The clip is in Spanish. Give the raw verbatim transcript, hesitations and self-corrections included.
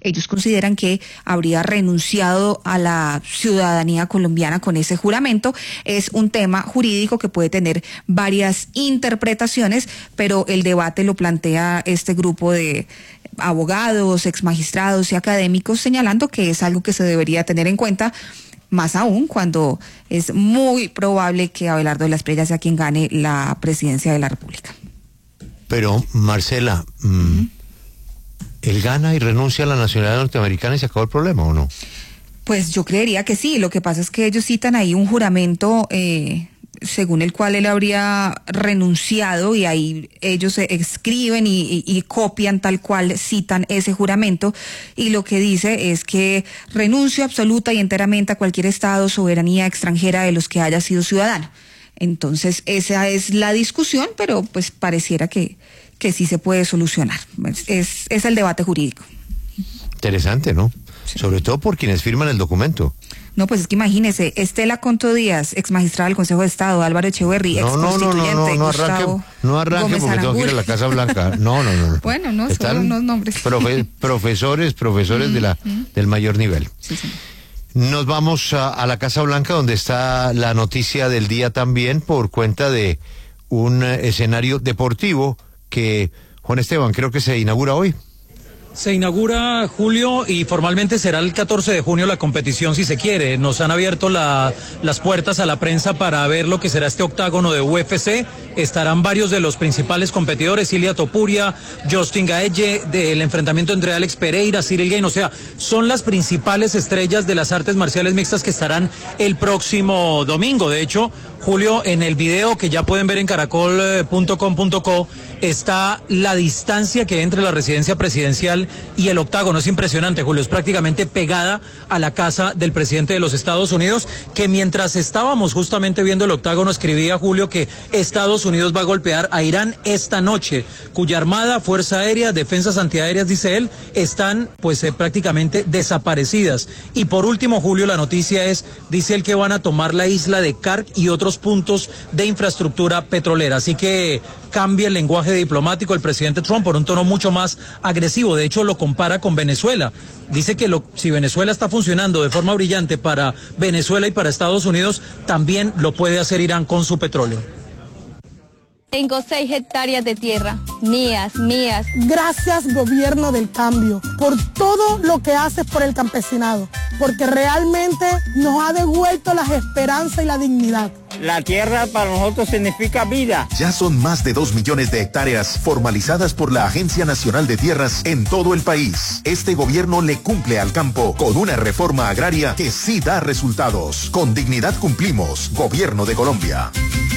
ellos consideran que habría renunciado a la ciudadanía colombiana con ese juramento. Es un tema jurídico que puede tener varias interpretaciones, pero el debate lo plantea este grupo de abogados, exmagistrados y académicos, señalando que es algo que se debería tener en cuenta, más aún cuando es muy probable que Abelardo de la Espriella sea quien gane la presidencia de la República. Pero, Marcela, mmm, uh-huh. ¿él gana y renuncia a la nacionalidad norteamericana y se acabó el problema o no? Pues yo creería que sí. Lo que pasa es que ellos citan ahí un juramento eh, según el cual él habría renunciado, y ahí ellos escriben y, y, y copian tal cual, citan ese juramento, y lo que dice es que renuncio absoluta y enteramente a cualquier estado, soberanía extranjera de los que haya sido ciudadano. Entonces esa es la discusión, pero pues pareciera que, que sí se puede solucionar. Es, es el debate jurídico. Interesante, ¿no? Sí. Sobre todo por quienes firman el documento. No, pues es que imagínese, Estela Conto Díaz, ex magistrada del Consejo de Estado, Álvaro Echeverry, ex no, no, constituyente, no, no, no, Gustavo arranque, no arranque Gómez porque tengo que ir a la Casa Blanca. No, no, no. Bueno, no, Están solo unos nombres. Profe, profesores, profesores mm, de la, mm. del mayor nivel. Sí, sí. Nos vamos a, a la Casa Blanca, donde está la noticia del día también, por cuenta de un escenario deportivo que, Juan Esteban, creo que se inaugura hoy. Se inaugura, Julio, y formalmente será el catorce de junio la competición, si se quiere. Nos han abierto la, las puertas a la prensa para ver lo que será este octágono de U F C. Estarán varios de los principales competidores, Ilia Topuria, Justin Gaethje, del enfrentamiento entre Alex Pereira, Cyril Gane. O sea, son las principales estrellas de las artes marciales mixtas que estarán el próximo domingo. De hecho, Julio, en el video que ya pueden ver en caracol punto com punto co está la distancia que hay entre la residencia presidencial y el octágono. Es impresionante, Julio, es prácticamente pegada a la casa del presidente de los Estados Unidos, que mientras estábamos justamente viendo el octágono, escribía, Julio, que Estados Unidos va a golpear a Irán esta noche, cuya armada, fuerza aérea, defensas antiaéreas, dice él, están pues eh, prácticamente desaparecidas. Y por último, Julio, la noticia es, dice él, que van a tomar la isla de Kark y otros puntos de infraestructura petrolera. Así que cambia el lenguaje diplomático el presidente Trump por un tono mucho más agresivo. De hecho, lo compara con Venezuela. Dice que lo, si Venezuela está funcionando de forma brillante para Venezuela y para Estados Unidos, también lo puede hacer Irán con su petróleo. Tengo seis hectáreas de tierra, mías, mías. Gracias, gobierno del cambio, por todo lo que haces por el campesinado, porque realmente nos ha devuelto las esperanzas y la dignidad. La tierra para nosotros significa vida. Ya son más de dos millones de hectáreas formalizadas por la Agencia Nacional de Tierras en todo el país. Este gobierno le cumple al campo con una reforma agraria que sí da resultados. Con dignidad cumplimos, Gobierno de Colombia.